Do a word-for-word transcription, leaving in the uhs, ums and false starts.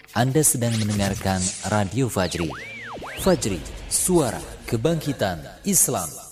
Anda sedang mendengarkan Radio Fajri. Fajri, suara kebangkitan Islam.